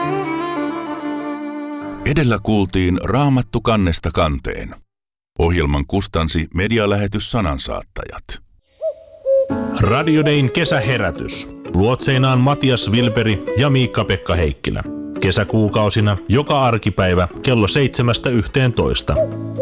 Edellä kuultiin Raamattu kannesta kanteen. Ohjelman kustansi medialähetys Sanansaattajat. Radio Dayn kesäherätys. Luotseinaan Matias Vilperi ja Miikka-Pekka Heikkilä. Kesäkuukausina joka arkipäivä kello 7–11.